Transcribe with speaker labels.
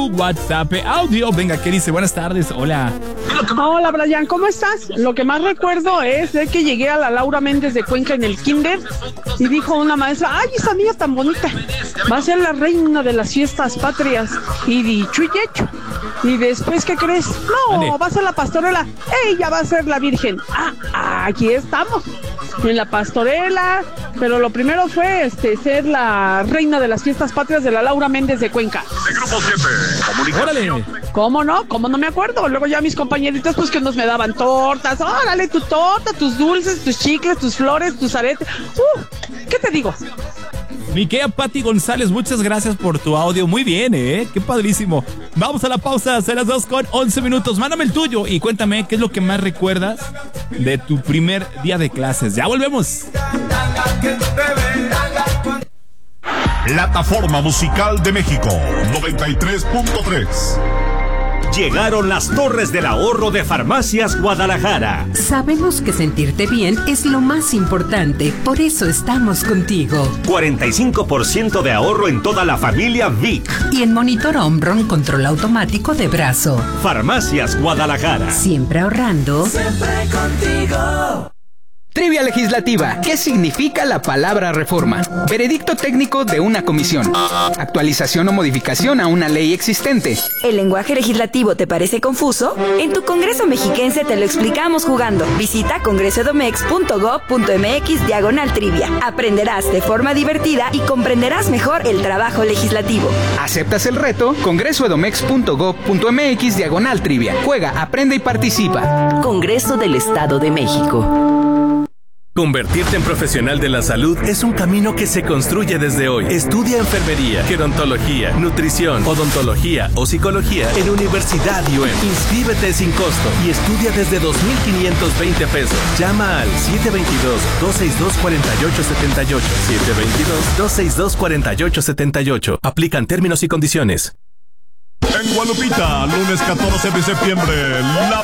Speaker 1: WhatsApp audio. Venga, ¿qué dice? Buenas tardes, hola.
Speaker 2: Hola, Brian, ¿cómo estás? Lo que más recuerdo es de que llegué a la Laura Méndez de Cuenca en el kinder y dijo una maestra, ¡ay, esa niña tan bonita! Va a ser la reina de las fiestas patrias. Y dicho y hecho. Y después, ¿qué crees? No, va a ser la pastorela. Ella va a ser la virgen. Aquí estamos, en la pastorela. Pero lo primero fue ser la reina de las fiestas patrias de la Laura Méndez de Cuenca.
Speaker 3: De Grupo 7, comunicación.
Speaker 2: ¿Cómo no? ¿Cómo no me acuerdo? Luego ya mis compañeritos, pues que nos me daban tortas. Órale, tu torta, tus dulces, tus chicles, tus flores, tus aretes. ¿Qué te digo?
Speaker 1: Mi querida Pati González, muchas gracias por tu audio. Muy bien, qué padrísimo. Vamos a la pausa, serán las 2:11. Mándame el tuyo y cuéntame qué es lo que más recuerdas de tu primer día de clases. Ya volvemos.
Speaker 3: Plataforma Musical de México 93.3.
Speaker 4: Llegaron las Torres del Ahorro de Farmacias Guadalajara.
Speaker 5: Sabemos que sentirte bien es lo más importante, por eso estamos contigo.
Speaker 4: 45% de ahorro en toda la familia Vic.
Speaker 5: Y en monitor Omron control automático de brazo.
Speaker 4: Farmacias Guadalajara.
Speaker 5: Siempre ahorrando.
Speaker 6: Siempre contigo.
Speaker 7: Trivia legislativa. ¿Qué significa la palabra reforma? Veredicto técnico de una comisión. Actualización o modificación a una ley existente.
Speaker 8: ¿El lenguaje legislativo te parece confuso? En tu Congreso Mexiquense te lo explicamos jugando. Visita congresoedomex.gov.mx/trivia. Aprenderás de forma divertida y comprenderás mejor el trabajo legislativo.
Speaker 7: ¿Aceptas el reto? congresoedomex.gov.mx/trivia. Juega, aprende y participa.
Speaker 9: Congreso del Estado de México.
Speaker 10: Convertirte en profesional de la salud es un camino que se construye desde hoy. Estudia enfermería, gerontología, nutrición, odontología o psicología en Universidad IUEM. Inscríbete sin costo y estudia desde 2,520 pesos. Llama al 722-262-4878. 722-262-4878. Aplican términos y condiciones.
Speaker 3: En Guadalupita, lunes 14 de septiembre, la